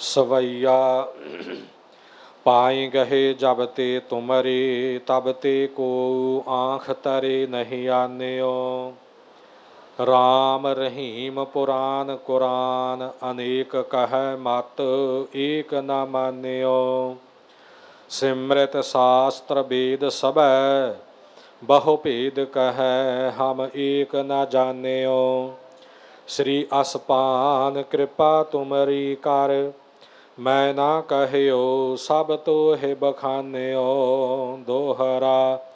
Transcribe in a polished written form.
सवैया पाई गहे जब ते तुमरे, तब ते को आँख तरे नहीं आन्यो। राम रहीम पुराण कुरान, अनेक कह मत एक न मान्यो। सिमृत शास्त्र वेद सबै, बहु भेद कह हम एक न जान्यो। श्री असपान कृपा तुमरी कर, मैं ना कहियो सब तो है बखान्यो। दोहरा